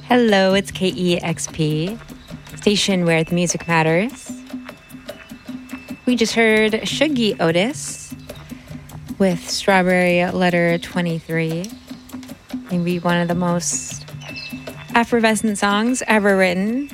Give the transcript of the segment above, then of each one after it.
Hello, it's KEXP, station where the music matters. We just heard Shuggie Otis with Strawberry Letter 23. Maybe one of the most effervescent songs ever written.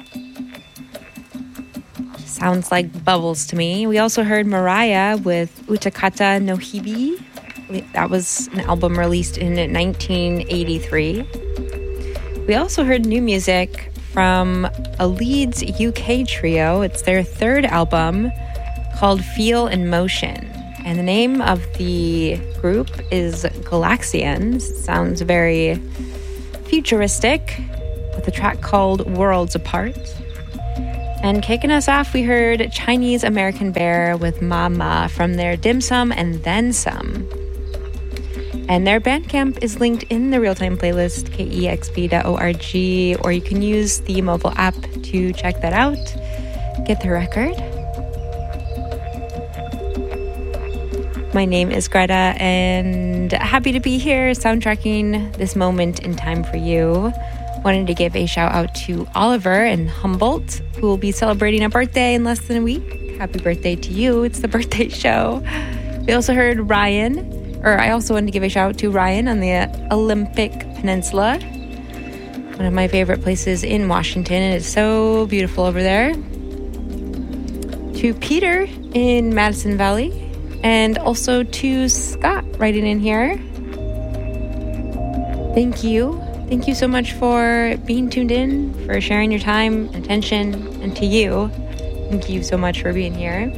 Sounds like bubbles to me. We also heard Mariah with Utakata no Hibi. That was an album released in 1983. We also heard new music from a Leeds UK trio. It's their third album called Feel in Motion. And the name of the group is Galaxians. Sounds very futuristic, with a track called Worlds Apart. And kicking us off, we heard Chinese American Bear with Mama from their Dim Sum and Then Some. And their Bandcamp is linked in the real-time playlist, kexp.org, or you can use the mobile app to check that out. Get the record. My name is Greta, and happy to be here soundtracking this moment in time for you. Wanted to give a shout out to Oliver in Humboldt, who will be celebrating a birthday in less than a week. Happy birthday to you. It's the birthday show. We also heard I also wanted to give a shout out to Ryan on the Olympic Peninsula. One of my favorite places in Washington. It is so beautiful over there. To Peter in Madison Valley. And also to Scott writing in here. Thank you. Thank you so much for being tuned in, for sharing your time and attention. And to you, thank you so much for being here.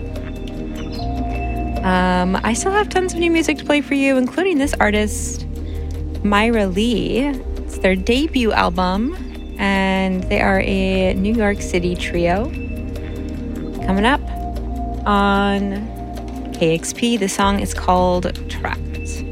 I still have tons of new music to play for you, including this artist, Myra Lee. It's their debut album, and they are a New York City trio. Coming up on KEXP, the song is called Trapped.